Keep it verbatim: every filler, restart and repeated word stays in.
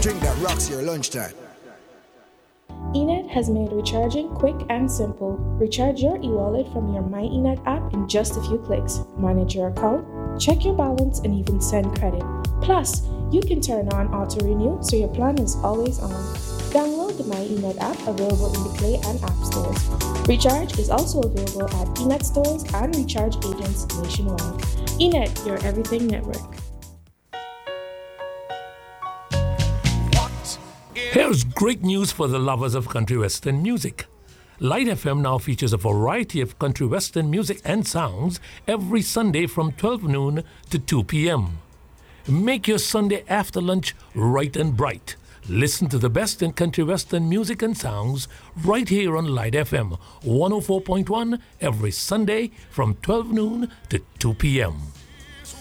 drink that rocks your lunchtime. eNet has made recharging quick and simple. Recharge your e-wallet from your My eNet app in just a few clicks. Manage your account, check your balance, and even send credit. Plus, you can turn on auto renew so your plan is always on. Download the My eNet app available in the Play and App stores. Recharge is also available at eNet stores and recharge agents nationwide. eNet, your everything network. Here's great news for the lovers of country western music. Light F M now features a variety of country western music and sounds every Sunday from twelve noon to two p.m. Make your Sunday after lunch right and bright. Listen to the best in country western music and sounds right here on Light F M one oh four point one every Sunday from twelve noon to two p.m.